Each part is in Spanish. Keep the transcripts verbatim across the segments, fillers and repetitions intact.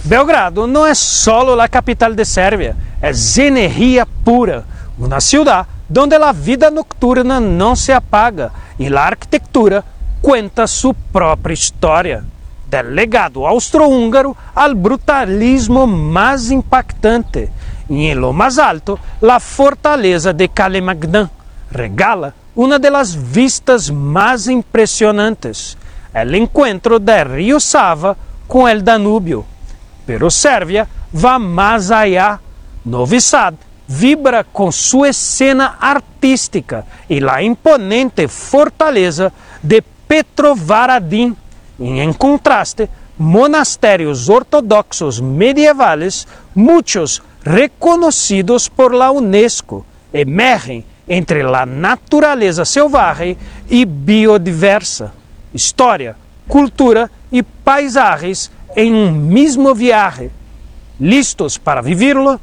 Belgrado no es solo la capital de Serbia, es energía pura, una ciudad donde la vida nocturna no se apaga y la arquitectura cuenta su propia historia. Del legado austrohúngaro al brutalismo más impactante. Y en lo más alto, la fortaleza de Kalemegdan regala una de las vistas más impresionantes, el encuentro del río Sava con el Danubio. Pero Serbia va más allá. Novi Sad vibra con su escena artística y la imponente fortaleza de Petrovaradin. Y en contraste, monasterios ortodoxos medievales, muchos reconocidos por la UNESCO, emergen entre la naturaleza selvagem y biodiversa. Historia, cultura y paisajes en un mismo viaje. ¿Listos para vivirlo?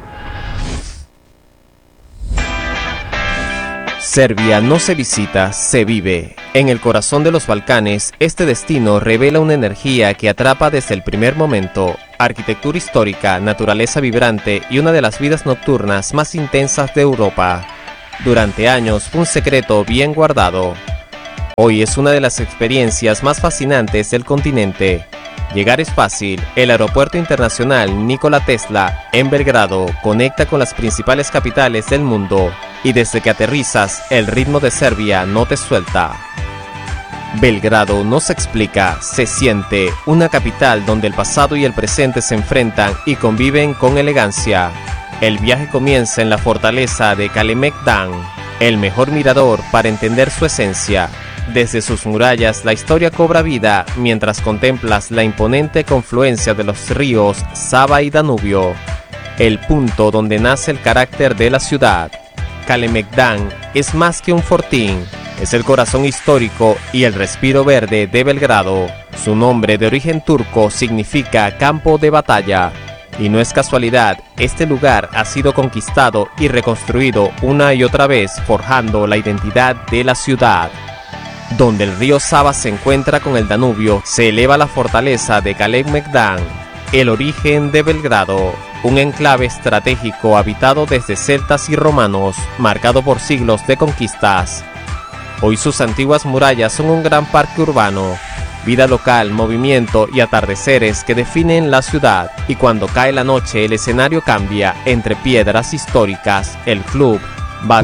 Serbia no se visita, se vive. En el corazón de los Balcanes, este destino revela una energía que atrapa desde el primer momento. Arquitectura histórica, naturaleza vibrante y una de las vidas nocturnas más intensas de Europa. Durante años fue un secreto bien guardado. Hoy es una de las experiencias más fascinantes del continente. Llegar es fácil. El Aeropuerto Internacional Nikola Tesla en Belgrado conecta con las principales capitales del mundo y desde que aterrizas el ritmo de Serbia no te suelta. Belgrado no se explica, se siente, una capital donde el pasado y el presente se enfrentan y conviven con elegancia. El viaje comienza en la fortaleza de Kalemegdan, el mejor mirador para entender su esencia. Desde sus murallas la historia cobra vida mientras contemplas la imponente confluencia de los ríos Sava y Danubio, el punto donde nace el carácter de la ciudad. Kalemegdan es más que un fortín, es el corazón histórico y el respiro verde de Belgrado. Su nombre de origen turco significa campo de batalla. Y no es casualidad, este lugar ha sido conquistado y reconstruido una y otra vez, forjando la identidad de la ciudad. Donde el río Sava se encuentra con el Danubio, se eleva la fortaleza de Kalemegdan, el origen de Belgrado, un enclave estratégico habitado desde celtas y romanos, marcado por siglos de conquistas. Hoy sus antiguas murallas son un gran parque urbano, vida local, movimiento y atardeceres que definen la ciudad, y cuando cae la noche el escenario cambia entre piedras históricas, el club va...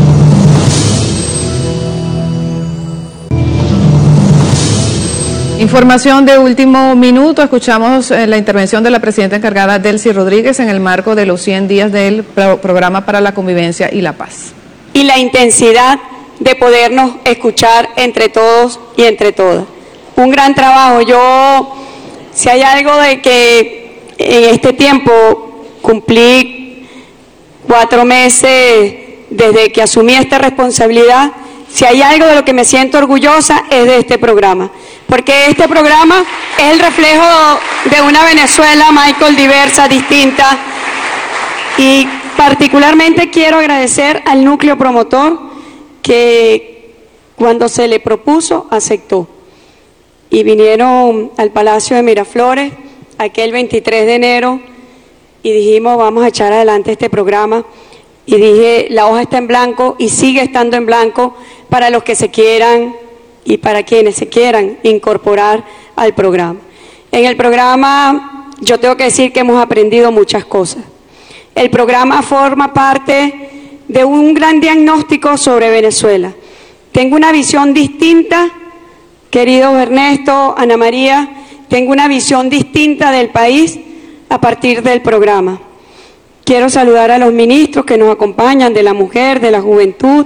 Información de último minuto, escuchamos eh, la intervención de la presidenta encargada Delcy Rodríguez en el marco de los cien días del pro programa para la convivencia y la paz. Y la intensidad de podernos escuchar entre todos y entre todas. Un gran trabajo. Yo, si hay algo de que en este tiempo cumplí cuatro meses desde que asumí esta responsabilidad, si hay algo de lo que me siento orgullosa es de este programa, porque este programa es el reflejo de una Venezuela, Michael, diversa, distinta, y particularmente quiero agradecer al núcleo promotor que cuando se le propuso aceptó, y vinieron al Palacio de Miraflores aquel veintitrés de enero y dijimos vamos a echar adelante este programa. Y dije, la hoja está en blanco y sigue estando en blanco para los que se quieran y para quienes se quieran incorporar al programa. En el programa yo tengo que decir que hemos aprendido muchas cosas. El programa forma parte de un gran diagnóstico sobre Venezuela. Tengo una visión distinta, querido Ernesto, Ana María, tengo una visión distinta del país a partir del programa. Quiero saludar a los ministros que nos acompañan, de la mujer, de la juventud,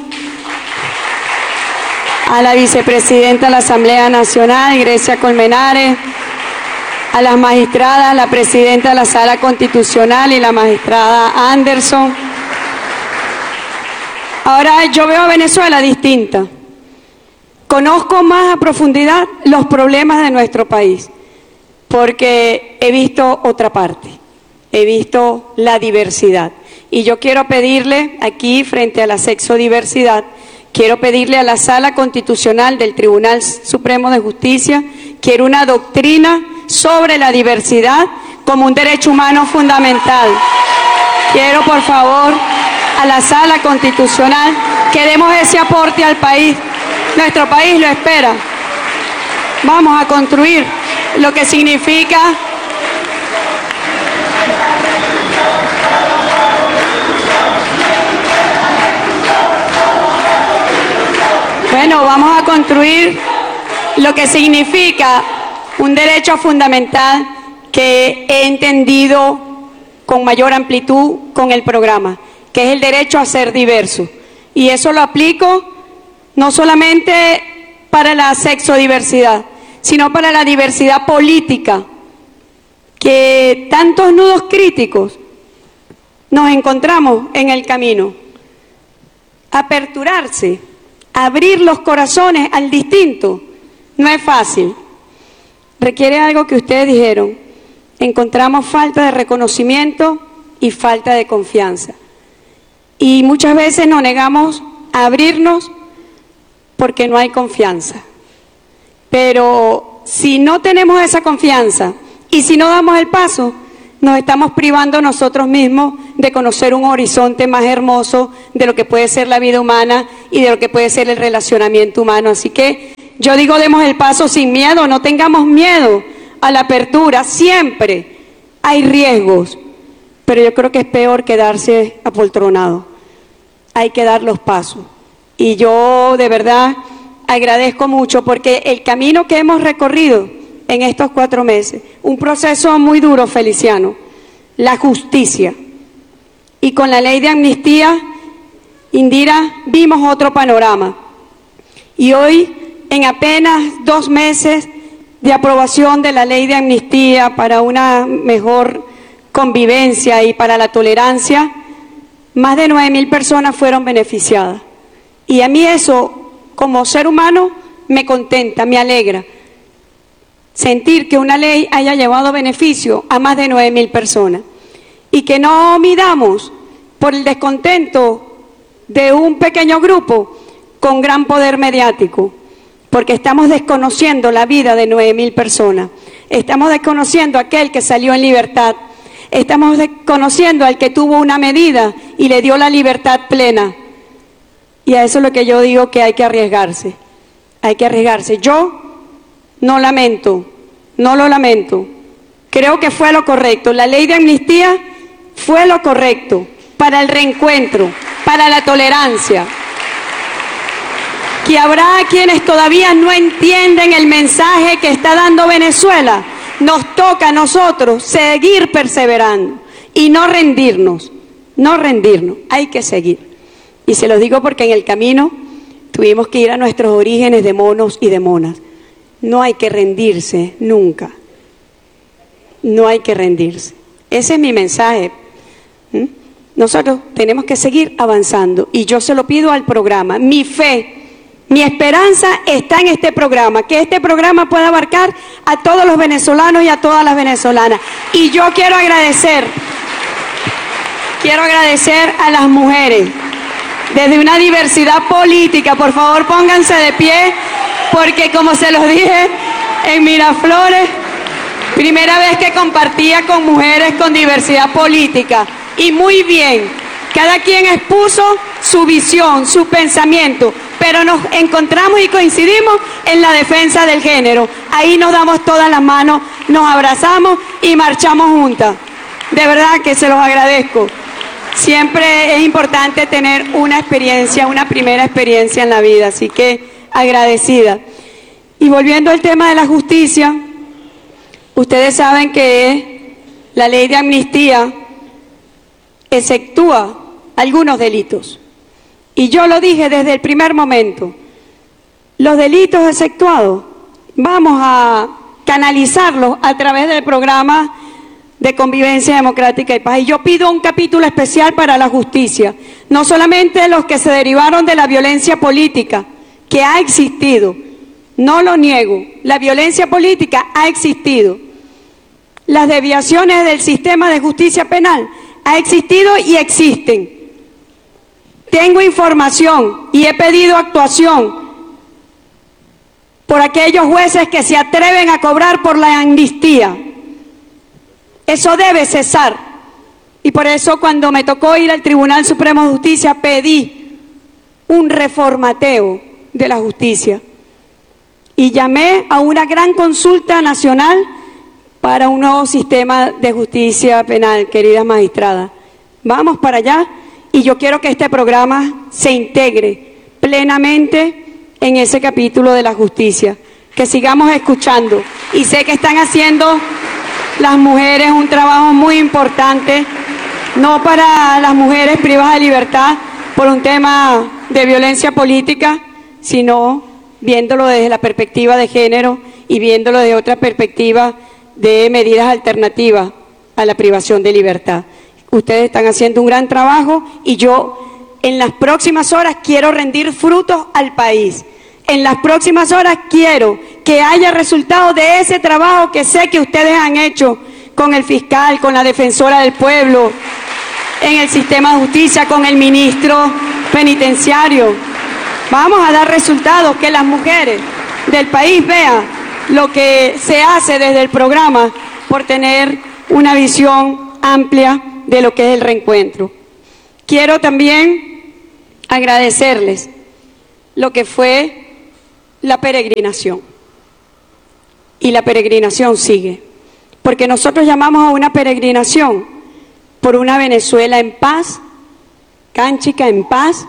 a la vicepresidenta de la Asamblea Nacional, Grecia Colmenares, a las magistradas, la presidenta de la Sala Constitucional y la magistrada Anderson. Ahora yo veo a Venezuela distinta. Conozco más a profundidad los problemas de nuestro país, porque he visto otra parte. He visto la diversidad y yo quiero pedirle aquí frente a la sexodiversidad, quiero pedirle a la Sala Constitucional del Tribunal Supremo de Justicia, quiero una doctrina sobre la diversidad como un derecho humano fundamental. Quiero, por favor, a la Sala Constitucional que demos ese aporte al país. Nuestro país lo espera. Vamos a construir lo que significa bueno, vamos a construir lo que significa un derecho fundamental que he entendido con mayor amplitud con el programa, que es el derecho a ser diverso. Y eso lo aplico no solamente para la sexodiversidad, sino para la diversidad política, que tantos nudos críticos nos encontramos en el camino. Aperturarse, abrir los corazones al distinto, no es fácil. Requiere algo que ustedes dijeron. Encontramos falta de reconocimiento y falta de confianza. Y muchas veces nos negamos a abrirnos porque no hay confianza. Pero si no tenemos esa confianza y si no damos el paso, nos estamos privando nosotros mismos de conocer un horizonte más hermoso de lo que puede ser la vida humana y de lo que puede ser el relacionamiento humano. Así que yo digo, demos el paso sin miedo, no tengamos miedo a la apertura. Siempre hay riesgos, pero yo creo que es peor quedarse apoltronado. Hay que dar los pasos. Y yo de verdad agradezco mucho porque el camino que hemos recorrido en estos cuatro meses, un proceso muy duro, Feliciano, la justicia. Y con la ley de amnistía, Indira, vimos otro panorama. Y hoy, en apenas dos meses de aprobación de la ley de amnistía para una mejor convivencia y para la tolerancia, más de nueve mil personas fueron beneficiadas. Y a mí eso, como ser humano, me contenta, me alegra. Sentir que una ley haya llevado beneficio a más de nueve mil personas. Y que no midamos por el descontento de un pequeño grupo con gran poder mediático. Porque estamos desconociendo la vida de nueve mil personas. Estamos desconociendo a aquel que salió en libertad. Estamos desconociendo al que tuvo una medida y le dio la libertad plena. Y a eso es lo que yo digo, que hay que arriesgarse. Hay que arriesgarse. Yo no lamento, no lo lamento. Creo que fue lo correcto. La ley de amnistía fue lo correcto para el reencuentro, para la tolerancia. Que habrá quienes todavía no entienden el mensaje que está dando Venezuela. Nos toca a nosotros seguir perseverando y no rendirnos, no rendirnos, hay que seguir. Y se los digo porque en el camino tuvimos que ir a nuestros orígenes de monos y de monas. No hay que rendirse nunca, no hay que rendirse. Ese es mi mensaje. ¿Mm? Nosotros tenemos que seguir avanzando y yo se lo pido al programa. Mi fe, mi esperanza está en este programa, que este programa pueda abarcar a todos los venezolanos y a todas las venezolanas. Y yo quiero agradecer, quiero agradecer a las mujeres, desde una diversidad política. Por favor, pónganse de pie, porque como se los dije en Miraflores, primera vez que compartía con mujeres con diversidad política. Y muy bien, cada quien expuso su visión, su pensamiento, pero nos encontramos y coincidimos en la defensa del género. Ahí nos damos todas las manos, nos abrazamos y marchamos juntas. De verdad que se los agradezco. Siempre es importante tener una experiencia, una primera experiencia en la vida, así que agradecida. Y volviendo al tema de la justicia, ustedes saben que la ley de amnistía exceptúa algunos delitos. Y yo lo dije desde el primer momento, los delitos exceptuados vamos a canalizarlos a través del programa de convivencia democrática y paz. Y yo pido un capítulo especial para la justicia, no solamente los que se derivaron de la violencia política, que ha existido, no lo niego, la violencia política ha existido, las desviaciones del sistema de justicia penal ha existido y existen. Tengo información y he pedido actuación por aquellos jueces que se atreven a cobrar por la amnistía. Eso debe cesar. Y por eso cuando me tocó ir al Tribunal Supremo de Justicia pedí un reformateo de la justicia. Y llamé a una gran consulta nacional para un nuevo sistema de justicia penal, queridas magistradas. Vamos para allá y yo quiero que este programa se integre plenamente en ese capítulo de la justicia. Que sigamos escuchando. Y sé que están haciendo las mujeres un trabajo muy importante, no para las mujeres privadas de libertad por un tema de violencia política, sino viéndolo desde la perspectiva de género y viéndolo desde otra perspectiva de medidas alternativas a la privación de libertad. Ustedes están haciendo un gran trabajo y yo en las próximas horas quiero rendir frutos al país. En las próximas horas quiero que haya resultados de ese trabajo que sé que ustedes han hecho con el fiscal, con la defensora del pueblo, en el sistema de justicia, con el ministro penitenciario. Vamos a dar resultados, que las mujeres del país vean lo que se hace desde el programa por tener una visión amplia de lo que es el reencuentro. Quiero también agradecerles lo que fue la peregrinación. Y la peregrinación sigue, porque nosotros llamamos a una peregrinación por una Venezuela en paz, Cánchica en paz.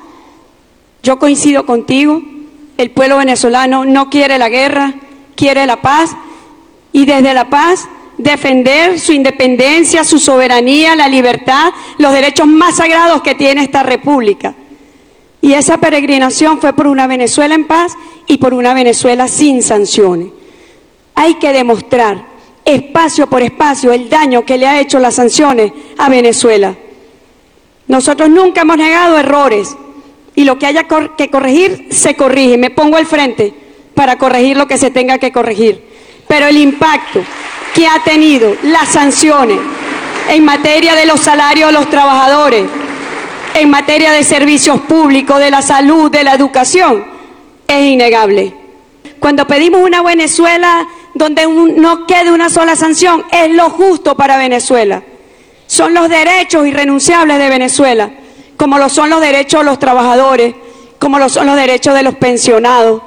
Yo coincido contigo, el pueblo venezolano no quiere la guerra, quiere la paz, y desde la paz defender su independencia, su soberanía, la libertad, los derechos más sagrados que tiene esta república. Y esa peregrinación fue por una Venezuela en paz y por una Venezuela sin sanciones. Hay que demostrar espacio por espacio el daño que le ha hecho las sanciones a Venezuela. Nosotros nunca hemos negado errores y lo que haya que corregir, se corrige. Me pongo al frente para corregir lo que se tenga que corregir. Pero el impacto que ha tenido las sanciones en materia de los salarios de los trabajadores, en materia de servicios públicos, de la salud, de la educación, es innegable. Cuando pedimos una Venezuela donde un, no quede una sola sanción, es lo justo para Venezuela. Son los derechos irrenunciables de Venezuela, como lo son los derechos de los trabajadores, como lo son los derechos de los pensionados.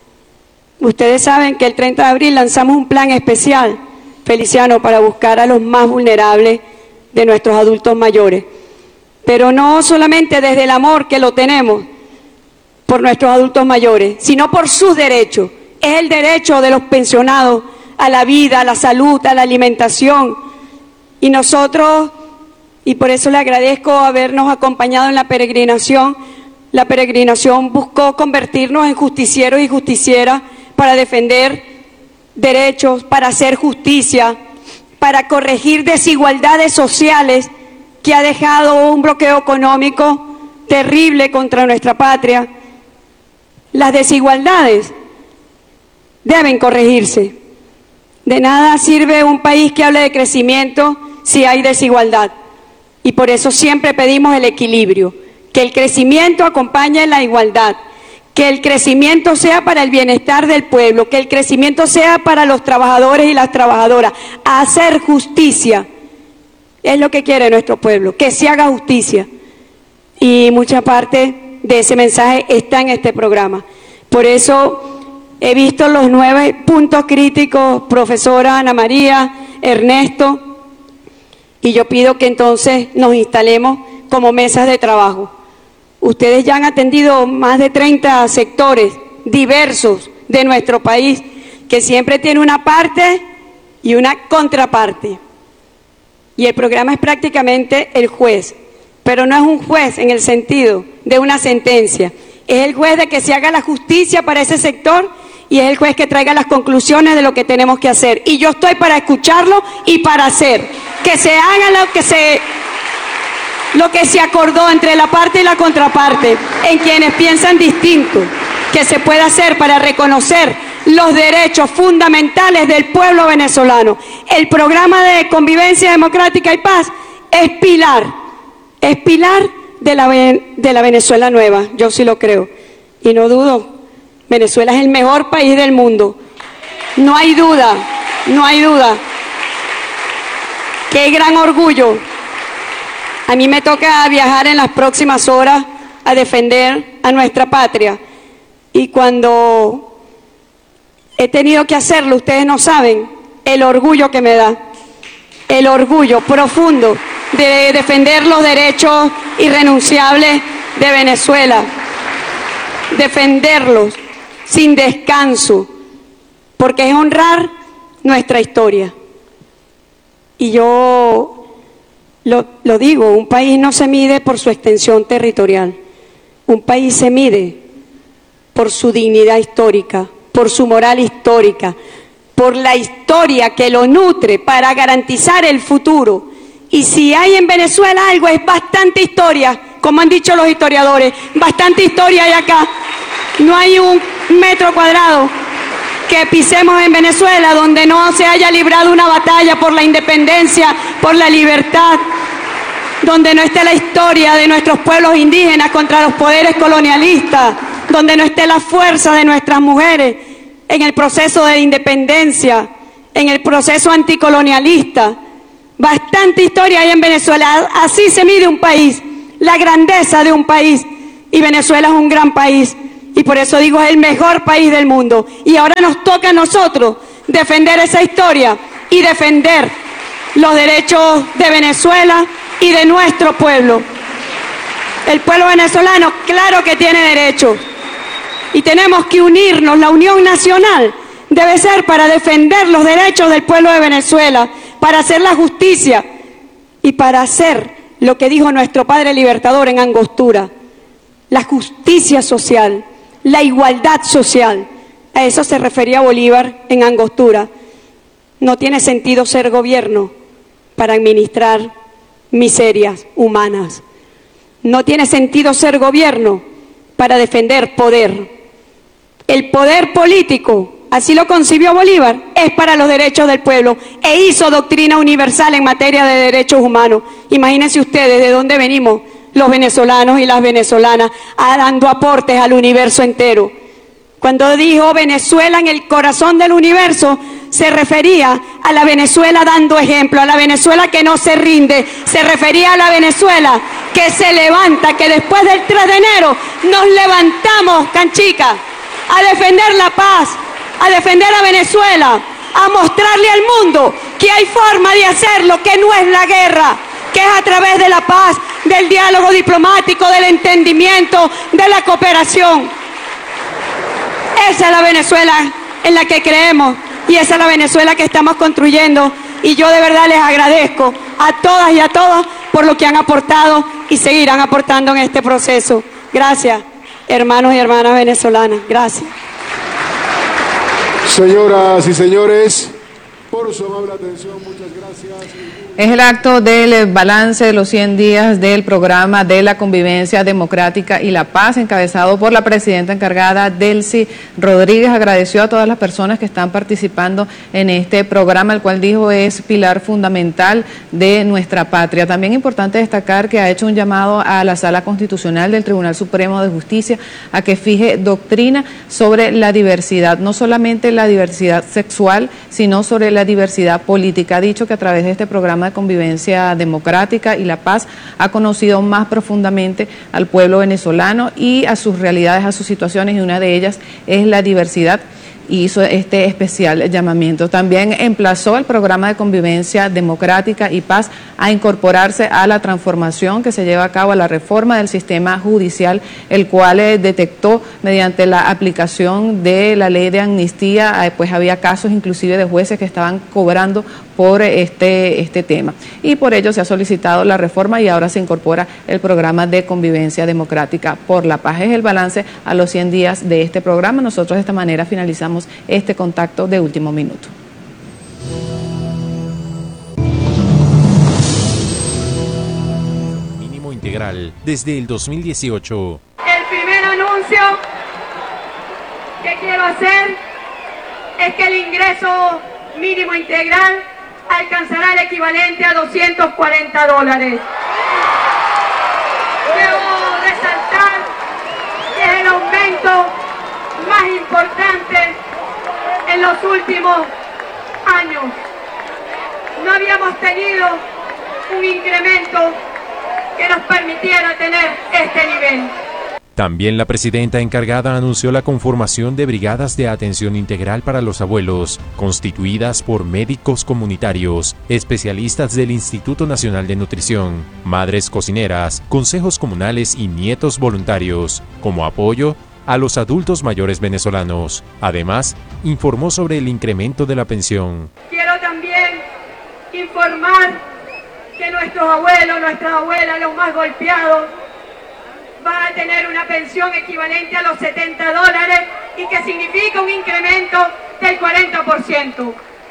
Ustedes saben que el treinta de abril lanzamos un plan especial, Feliciano, para buscar a los más vulnerables de nuestros adultos mayores. Pero no solamente desde el amor que lo tenemos por nuestros adultos mayores, sino por sus derechos. Es el derecho de los pensionados a la vida, a la salud, a la alimentación. Y nosotros, y por eso le agradezco habernos acompañado en la peregrinación, la peregrinación buscó convertirnos en justicieros y justicieras para defender derechos, para hacer justicia, para corregir desigualdades sociales que ha dejado un bloqueo económico terrible contra nuestra patria. Las desigualdades deben corregirse. De nada sirve un país que hable de crecimiento si hay desigualdad. Y por eso siempre pedimos el equilibrio, que el crecimiento acompañe la igualdad, que el crecimiento sea para el bienestar del pueblo, que el crecimiento sea para los trabajadores y las trabajadoras. Hacer justicia es lo que quiere nuestro pueblo, que se haga justicia. Y mucha parte de ese mensaje está en este programa. Por eso he visto los nueve puntos críticos, profesora Ana María, Ernesto, y yo pido que entonces nos instalemos como mesas de trabajo. Ustedes ya han atendido más de treinta sectores diversos de nuestro país, que siempre tiene una parte y una contraparte. Y el programa es prácticamente el juez, pero no es un juez en el sentido de una sentencia. Es el juez de que se haga la justicia para ese sector y es el juez que traiga las conclusiones de lo que tenemos que hacer. Y yo estoy para escucharlo y para hacer. Que se haga lo que se, lo que se acordó entre la parte y la contraparte, en quienes piensan distinto, que se pueda hacer para reconocer los derechos fundamentales del pueblo venezolano. El programa de convivencia democrática y paz es pilar, es pilar de la, de la Venezuela nueva, yo sí lo creo, y no dudo, Venezuela es el mejor país del mundo, no hay duda, no hay duda qué gran orgullo. A mí me toca viajar en las próximas horas a defender a nuestra patria. Y cuando he tenido que hacerlo, ustedes no saben el orgullo que me da. El orgullo profundo de defender los derechos irrenunciables de Venezuela. Defenderlos sin descanso, porque es honrar nuestra historia. Y yo lo, lo digo, un país no se mide por su extensión territorial, un país se mide por su dignidad histórica, por su moral histórica, por la historia que lo nutre para garantizar el futuro. Y si hay en Venezuela algo, es bastante historia, como han dicho los historiadores, bastante historia hay acá. No hay un metro cuadrado que pisemos en Venezuela donde no se haya librado una batalla por la independencia, por la libertad, donde no esté la historia de nuestros pueblos indígenas contra los poderes colonialistas, donde no esté la fuerza de nuestras mujeres en el proceso de independencia, en el proceso anticolonialista. Bastante historia hay en Venezuela. Así se mide un país, la grandeza de un país, y Venezuela es un gran país. Y por eso digo, es el mejor país del mundo. Y ahora nos toca a nosotros defender esa historia y defender los derechos de Venezuela y de nuestro pueblo. El pueblo venezolano, claro que tiene derechos. Y tenemos que unirnos. La unión nacional debe ser para defender los derechos del pueblo de Venezuela, para hacer la justicia y para hacer lo que dijo nuestro padre libertador en Angostura, la justicia social, la igualdad social. A eso se refería Bolívar en Angostura. No tiene sentido ser gobierno para administrar miserias humanas. No tiene sentido ser gobierno para defender poder. El poder político, así lo concibió Bolívar, es para los derechos del pueblo e hizo doctrina universal en materia de derechos humanos. Imagínense ustedes de dónde venimos los venezolanos y las venezolanas, dando aportes al universo entero. Cuando dijo Venezuela en el corazón del universo, se refería a la Venezuela dando ejemplo, a la Venezuela que no se rinde, se refería a la Venezuela que se levanta, que después del tres de enero nos levantamos, canchica, a defender la paz, a defender a Venezuela, a mostrarle al mundo que hay forma de hacerlo, que no es la guerra, que es a través de la paz, del diálogo diplomático, del entendimiento, de la cooperación. Esa es la Venezuela en la que creemos y esa es la Venezuela que estamos construyendo. Y yo de verdad les agradezco a todas y a todos por lo que han aportado y seguirán aportando en este proceso. Gracias, hermanos y hermanas venezolanas. Gracias. Señoras y señores, por su amable atención, muchas gracias. Es el acto del balance de los cien días del programa de la convivencia democrática y la paz, encabezado por la presidenta encargada, Delcy Rodríguez. Agradeció a todas las personas que están participando en este programa, el cual dijo es pilar fundamental de nuestra patria. También es importante destacar que ha hecho un llamado a la Sala Constitucional del Tribunal Supremo de Justicia a que fije doctrina sobre la diversidad, no solamente la diversidad sexual, sino sobre la diversidad política. Ha dicho que a través de este programa de convivencia democrática y la paz ha conocido más profundamente al pueblo venezolano y a sus realidades, a sus situaciones, y una de ellas es la diversidad, y hizo este especial llamamiento. También emplazó el programa de convivencia democrática y paz a incorporarse a la transformación que se lleva a cabo, a la reforma del sistema judicial, el cual eh, detectó mediante la aplicación de la ley de amnistía, eh, pues había casos inclusive de jueces que estaban cobrando por este, este tema. Y por ello se ha solicitado la reforma y ahora se incorpora el programa de convivencia democrática por la paz. Es el balance a los cien días de este programa. Nosotros de esta manera finalizamos este contacto de último minuto. Mínimo integral desde el dos mil dieciocho. El primer anuncio que quiero hacer es que el ingreso mínimo integral alcanzará el equivalente a doscientos cuarenta dólares. Debo resaltar que es el aumento más importante en los últimos años. no habíamos tenido un incremento que nos permitiera tener este nivel. También la presidenta encargada anunció la conformación de brigadas de atención integral para los abuelos, constituidas por médicos comunitarios, especialistas del Instituto Nacional de Nutrición, madres cocineras, consejos comunales y nietos voluntarios, como apoyo a los adultos mayores venezolanos. Además, informó sobre el incremento de la pensión. Quiero también informar que nuestros abuelos, nuestras abuelas, los más golpeados, van a tener una pensión equivalente a los setenta dólares y que significa un incremento del cuarenta por ciento.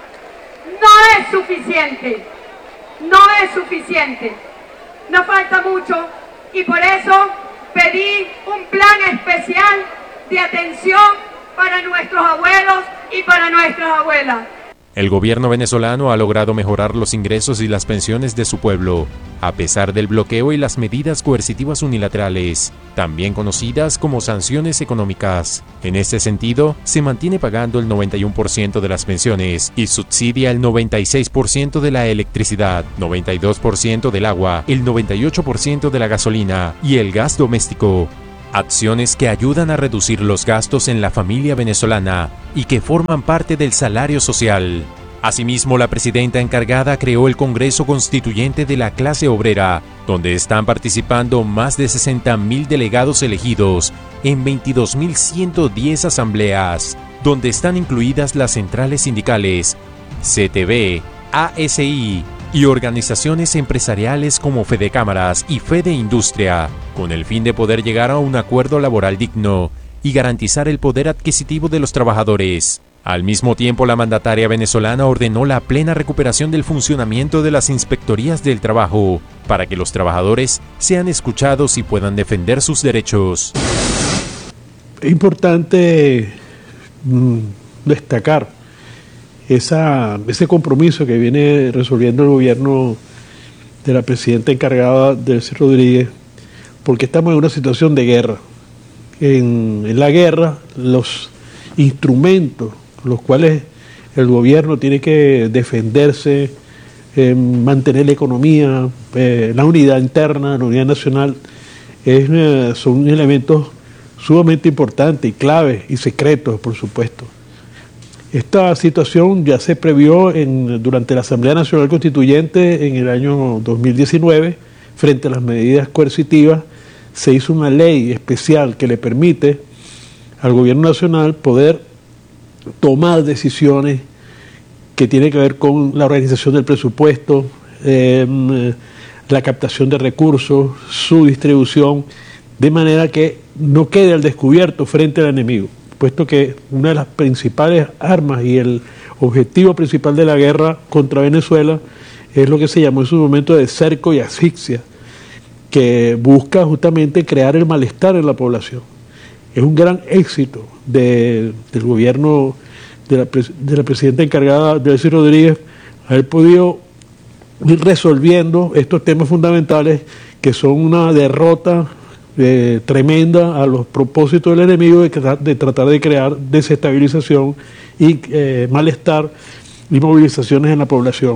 No es suficiente, no es suficiente. Nos falta mucho y por eso pedí un plan especial de atención para nuestros abuelos y para nuestras abuelas. El gobierno venezolano ha logrado mejorar los ingresos y las pensiones de su pueblo, a pesar del bloqueo y las medidas coercitivas unilaterales, también conocidas como sanciones económicas. En este sentido, se mantiene pagando el noventa y uno por ciento de las pensiones y subsidia el noventa y seis por ciento de la electricidad, noventa y dos por ciento del agua, el noventa y ocho por ciento de la gasolina y el gas doméstico. Acciones que ayudan a reducir los gastos en la familia venezolana y que forman parte del salario social. Asimismo, la presidenta encargada creó el Congreso Constituyente de la Clase Obrera, donde están participando más de sesenta mil delegados elegidos en veintidós mil ciento diez asambleas, donde están incluidas las centrales sindicales, C T V, A S I, y organizaciones empresariales como Fedecámaras y Fede Industria, con el fin de poder llegar a un acuerdo laboral digno y garantizar el poder adquisitivo de los trabajadores. Al mismo tiempo, la mandataria venezolana ordenó la plena recuperación del funcionamiento de las inspectorías del trabajo, para que los trabajadores sean escuchados y puedan defender sus derechos. Es importante mm, destacar Esa, ese compromiso que viene resolviendo el gobierno de la presidenta encargada, Delcy Rodríguez, porque estamos en una situación de guerra. En, en la guerra, los instrumentos los cuales el gobierno tiene que defenderse, eh, mantener la economía, eh, la unidad interna, la unidad nacional, es, eh, son elementos sumamente importantes y claves y secretos, por supuesto. Esta situación ya se previó en, durante la Asamblea Nacional Constituyente en el año dos mil diecinueve. Frente a las medidas coercitivas, se hizo una ley especial que le permite al gobierno nacional poder tomar decisiones que tienen que ver con la organización del presupuesto, eh, la captación de recursos, su distribución, de manera que no quede al descubierto frente al enemigo, puesto que una de las principales armas y el objetivo principal de la guerra contra Venezuela es lo que se llamó en su momento de cerco y asfixia, que busca justamente crear el malestar en la población. Es un gran éxito de, del gobierno de la, de la presidenta encargada, Delcy Rodríguez, haber podido ir resolviendo estos temas fundamentales que son una derrota Eh, tremenda a los propósitos del enemigo de, de tratar de crear desestabilización y eh, malestar y movilizaciones en la población.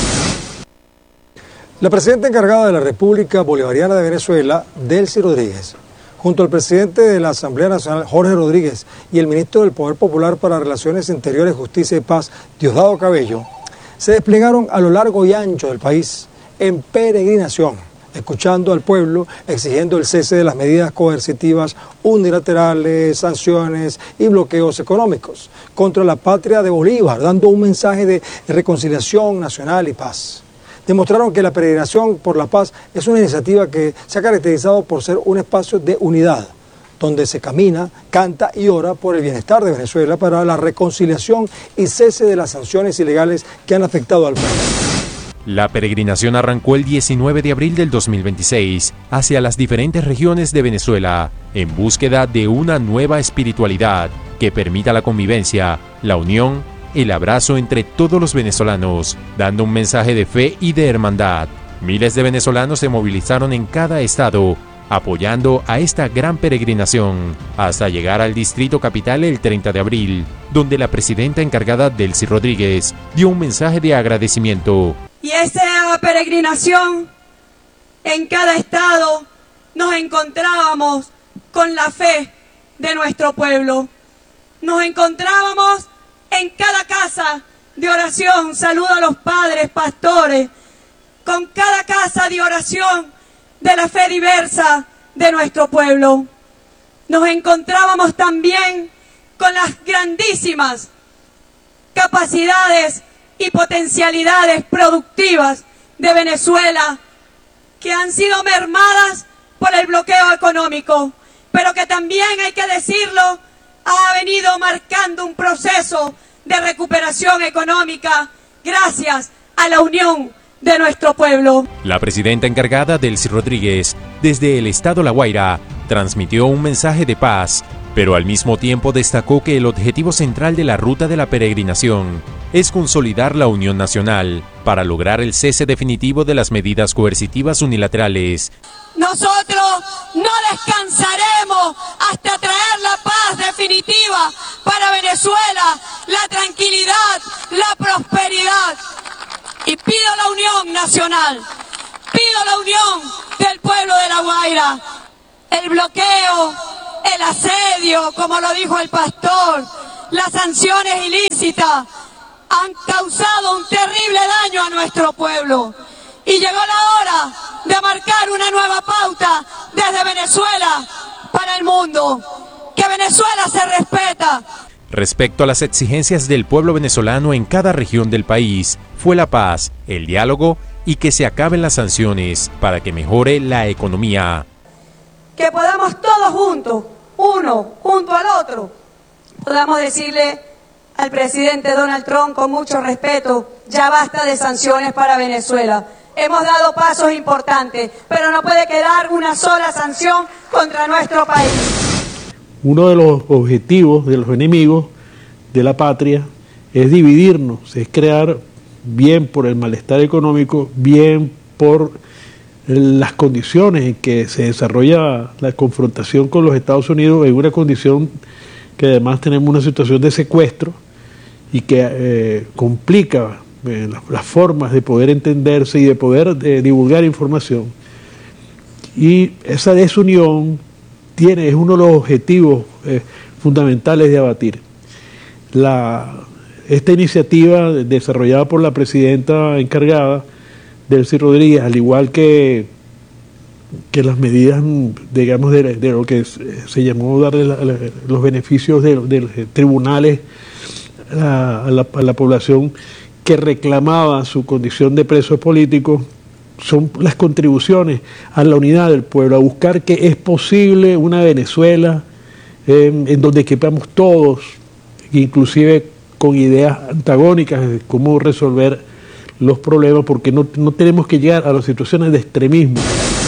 La presidenta encargada de la República Bolivariana de Venezuela, Delcy Rodríguez, junto al presidente de la Asamblea Nacional, Jorge Rodríguez, y el ministro del Poder Popular para Relaciones Interiores, Justicia y Paz, Diosdado Cabello, se desplegaron a lo largo y ancho del país en peregrinación, escuchando al pueblo, exigiendo el cese de las medidas coercitivas unilaterales, sanciones y bloqueos económicos contra la patria de Bolívar, dando un mensaje de reconciliación nacional y paz. Demostraron que la peregrinación por la paz es una iniciativa que se ha caracterizado por ser un espacio de unidad, donde se camina, canta y ora por el bienestar de Venezuela para la reconciliación y cese de las sanciones ilegales que han afectado al país. La peregrinación arrancó el diecinueve de abril del dos mil veintiséis hacia las diferentes regiones de Venezuela en búsqueda de una nueva espiritualidad que permita la convivencia, la unión, el abrazo entre todos los venezolanos, dando un mensaje de fe y de hermandad. Miles de venezolanos se movilizaron en cada estado apoyando a esta gran peregrinación hasta llegar al Distrito Capital el treinta de abril, donde la presidenta encargada Delcy Rodríguez dio un mensaje de agradecimiento Y esa peregrinación, en cada estado nos encontrábamos con la fe de nuestro pueblo. Nos encontrábamos en cada casa de oración, saludo a los padres, pastores, con cada casa de oración de la fe diversa de nuestro pueblo. Nos encontrábamos también con las grandísimas capacidades y potencialidades productivas de Venezuela, que han sido mermadas por el bloqueo económico, pero que también, hay que decirlo, ha venido marcando un proceso de recuperación económica gracias a la unión de nuestro pueblo. La presidenta encargada, Delcy Rodríguez, desde el estado La Guaira, transmitió un mensaje de paz, pero al mismo tiempo destacó que el objetivo central de la ruta de la peregrinación es consolidar la unión nacional para lograr el cese definitivo de las medidas coercitivas unilaterales. Nosotros no descansaremos hasta traer la paz definitiva para Venezuela, la tranquilidad, la prosperidad. Y pido la unión nacional, pido la unión del pueblo de La Guaira. El bloqueo, el asedio, como lo dijo el pastor, las sanciones ilícitas han causado un terrible daño a nuestro pueblo. Y llegó la hora de marcar una nueva pauta desde Venezuela para el mundo. Que Venezuela se respeta. Respecto a las exigencias del pueblo venezolano en cada región del país, fue la paz, el diálogo y que se acaben las sanciones para que mejore la economía. Que podamos todos juntos, uno junto al otro, podamos decirle al presidente Donald Trump con mucho respeto: ya basta de sanciones para Venezuela. Hemos dado pasos importantes, pero no puede quedar una sola sanción contra nuestro país. Uno de los objetivos de los enemigos de la patria es dividirnos, es crear, bien por el malestar económico, bien por las condiciones en que se desarrolla la confrontación con los Estados Unidos, en una condición que además tenemos una situación de secuestro y que eh, complica eh, las, las formas de poder entenderse y de poder eh, divulgar información. Y esa desunión tiene, es uno de los objetivos eh, fundamentales de abatir. La, esta iniciativa desarrollada por la presidenta encargada, Delcy Rodríguez, al igual que, que las medidas, digamos, de, de lo que se llamó darle la, la, los beneficios de, de los tribunales a, a, la, a la población que reclamaba su condición de presos políticos, son las contribuciones a la unidad del pueblo, a buscar que es posible una Venezuela eh, en donde quepamos todos, inclusive con ideas antagónicas de cómo resolver los problemas, porque no, no tenemos que llegar a las situaciones de extremismo.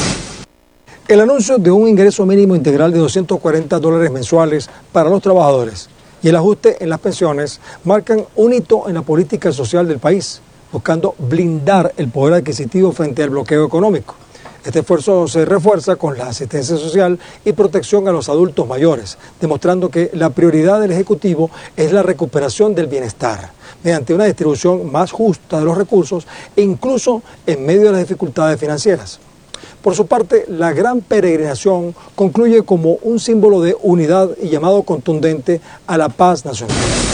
El anuncio de un ingreso mínimo integral de doscientos cuarenta dólares mensuales para los trabajadores y el ajuste en las pensiones marcan un hito en la política social del país, buscando blindar el poder adquisitivo frente al bloqueo económico. Este esfuerzo se refuerza con la asistencia social y protección a los adultos mayores, demostrando que la prioridad del Ejecutivo es la recuperación del bienestar, mediante una distribución más justa de los recursos e incluso en medio de las dificultades financieras. Por su parte, la gran peregrinación concluye como un símbolo de unidad y llamado contundente a la paz nacional.